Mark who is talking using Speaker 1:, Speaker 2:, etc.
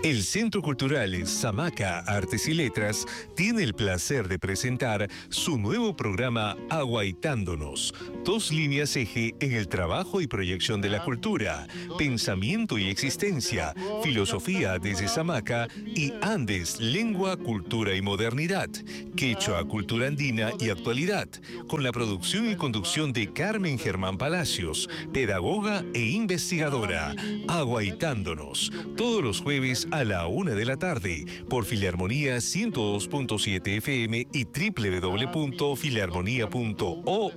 Speaker 1: El Centro Cultural Samaca Artes y Letras tiene el placer de presentar su nuevo programa Aguaitándonos. 2 líneas eje en el trabajo y proyección de la cultura, pensamiento y existencia, filosofía desde Samaca y Andes, lengua, cultura y modernidad, quechua, cultura andina y actualidad, con la producción y conducción de Carmen Germán Palacios, pedagoga e investigadora. Aguaitándonos, todos los jueves a la 1 de la tarde, por Filarmonía 102.7 FM y www.filarmonía.org.